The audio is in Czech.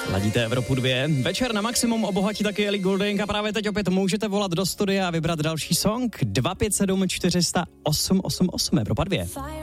Ladíte Evropu 2. Večer na maximum obohatí taky Ellie Goulding a právě teď opět můžete volat do studia a vybrat další song 257 400 888 Evropa 2.